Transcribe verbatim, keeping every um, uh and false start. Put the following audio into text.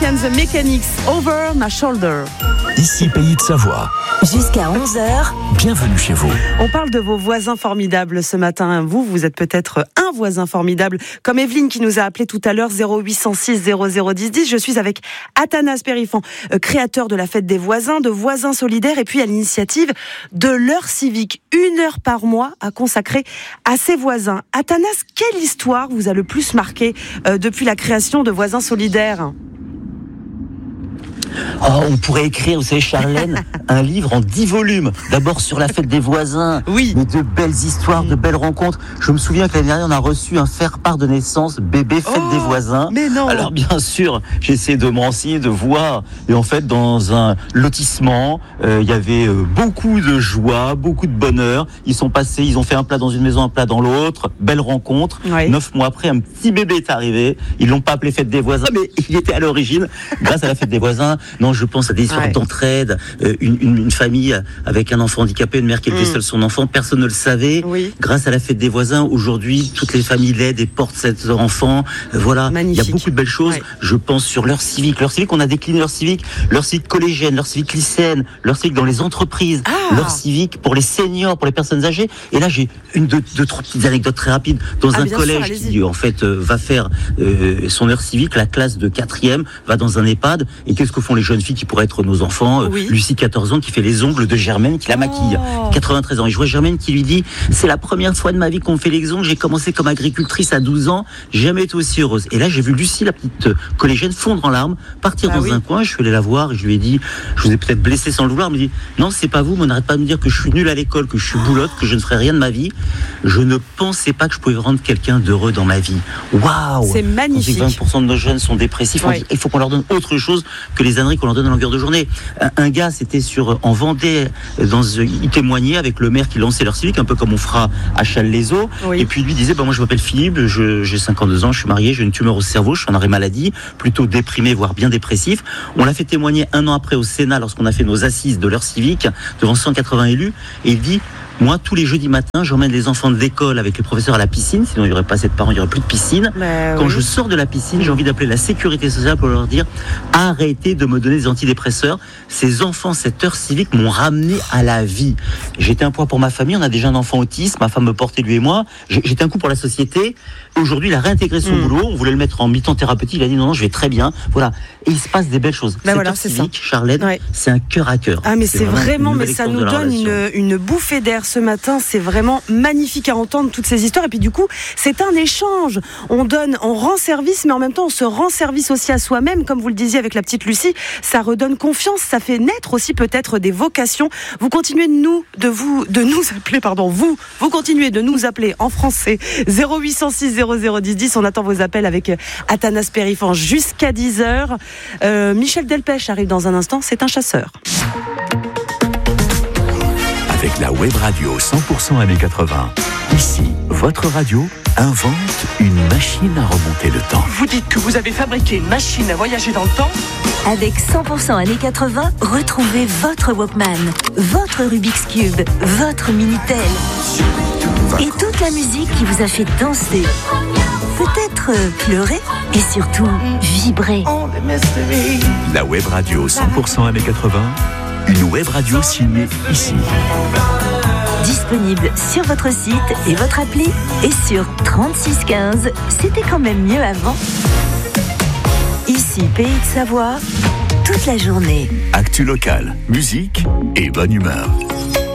and the Mechanics, Over My Shoulder. Ici Pays de Savoie. Jusqu'à onze heures. Bienvenue chez vous. On parle de vos voisins formidables ce matin. Vous, vous êtes peut-être un voisin formidable, comme Evelyne qui nous a appelé tout à l'heure, zéro huit cent six zéro zéro dix dix. Je suis avec Athanas Périfan, créateur de la fête des voisins, de Voisins Solidaires, et puis à l'initiative de l'heure civique. Une heure par mois à consacrer à ses voisins. Athanas, quelle histoire vous a le plus marqué euh, depuis la création de Voisins Solidaires ? Oh, on pourrait écrire, vous savez, Charlène, un livre en dix volumes. D'abord sur la fête des voisins. Oui. Mais de belles histoires, de belles rencontres. Je me souviens que l'année dernière, on a reçu un faire-part de naissance, bébé fête Oh, des voisins. mais non. Alors, bien sûr, j'ai essayé de me renseigner, de voir. Et en fait, dans un lotissement, euh, il y avait euh, beaucoup de joie, beaucoup de bonheur. Ils sont passés, ils ont fait un plat dans une maison, un plat dans l'autre. Belle rencontre. Oui. Neuf mois après, un petit bébé est arrivé. Ils l'ont pas appelé fête des voisins, mais il était à l'origine, grâce à la fête des voisins. Non, je pense à des histoires Ouais. d'entraide, euh, une, une, une famille avec un enfant handicapé, une mère qui élevait Mm. seule son enfant, personne ne le savait. Oui. Grâce à la fête des voisins, aujourd'hui, toutes les familles l'aident et portent cet enfant. Euh, voilà, Magnifique. il y a beaucoup de belles choses. Ouais. Je pense sur l'heure civique. L'heure civique, on a décliné l'heure civique, l'heure civique collégienne, l'heure civique lycéenne, l'heure civique dans les entreprises, Ah. l'heure civique pour les seniors, pour les personnes âgées. Et là, j'ai une, deux, deux trois petites anecdotes très rapides. Dans Ah, un bien sûr, collège allez-y. qui, en fait, euh, va faire euh, son heure civique, la classe de quatrième va dans un EHPAD. Et qu'est-ce que font les jeunes filles qui pourraient être nos enfants? Euh, Oui. Lucie, quatorze ans, qui fait les ongles de Germaine, qui la maquille. Oh. quatre-vingt-treize ans. Et je vois Germaine qui lui dit, c'est la première fois de ma vie qu'on me fait les ongles. J'ai commencé comme agricultrice à douze ans. J'ai jamais été aussi heureuse. Et là, j'ai vu Lucie, la petite euh, collégienne, fondre en larmes, partir Bah dans oui. un coin. Je suis allé la voir et je lui ai dit, je vous ai peut-être blessé sans le vouloir. Elle me dit, non, c'est pas vous, mais on n'arrête pas de me dire que je suis nulle à l'école, que je suis boulotte, que je ne ferai rien de ma vie. Je ne pensais pas que je pouvais rendre quelqu'un d'heureux dans ma vie. Waouh! C'est On dit magnifique. que vingt pour cent de nos jeunes sont dépressifs. On Ouais. dit, il faut qu'on leur donne autre chose que les âneries qu'on leur donne à longueur de journée. Un, un gars, c'était sur, en Vendée, dans, il témoignait avec le maire qui lançait leur civique, un peu comme on fera à Challes-les-Eaux. Oui. Et puis lui disait, bah, moi je m'appelle Philippe, je, j'ai cinquante-deux ans, je suis marié, j'ai une tumeur au cerveau, je suis en arrêt maladie, plutôt déprimé, voire bien dépressif. On l'a fait témoigner un an après au Sénat lorsqu'on a fait nos assises de l'heure civique devant cent quatre-vingts élus. Et il dit, moi, tous les jeudis matins, j'emmène les enfants de l'école avec les professeurs à la piscine, sinon il n'y aurait pas assez de parents, il n'y aurait plus de piscine. Bah, Quand oui. je sors de la piscine, j'ai envie d'appeler la sécurité sociale pour leur dire, arrêtez de me donner des antidépresseurs. Ces enfants, cette heure civique m'ont ramené à la vie. J'étais un poids pour ma famille, on a déjà un enfant autiste, ma femme me portait lui et moi. J'étais un coup pour la société. Aujourd'hui, il a réintégré son Mm. boulot, on voulait le mettre en mi-temps thérapeutique, il a dit non, non, je vais très bien. Voilà. Et il se passe des belles choses. Ben cette voilà, heure c'est ça. civique, Charlène, Ouais. c'est un cœur à cœur. Ah mais c'est vraiment, une mais nouvelle ça expérience nous de la donne relation. une, une bouffée d'air ce matin. C'est vraiment magnifique à entendre toutes ces histoires. Et puis du coup, c'est un échange. On donne, on rend service, mais en même temps, on se rend service aussi à soi-même. Comme vous le disiez avec la petite Lucie, ça redonne confiance. Ça fait naître aussi peut-être des vocations. Vous continuez de nous, de vous, de nous appeler, pardon, vous, vous continuez de nous appeler en français. zéro huit cent six zéro zéro dix dix. On attend vos appels avec Athanas Périfan jusqu'à dix heures. Euh, Michel Delpech arrive dans un instant. C'est un chasseur. Avec la web radio cent pour cent années quatre-vingts. Ici, votre radio invente une machine à remonter le temps. Vous dites que vous avez fabriqué une machine à voyager dans le temps? Avec cent pour cent années quatre-vingts, retrouvez votre Walkman, votre Rubik's Cube, votre Minitel. Et toute la musique qui vous a fait danser, peut-être euh, pleurer et surtout vibrer. La web radio cent pour cent années quatre-vingts. Une web radio signée ici. Disponible sur votre site et votre appli et sur trente-six quinze. C'était quand même mieux avant. Ici, Pays de Savoie, toute la journée. Actu local, musique et bonne humeur.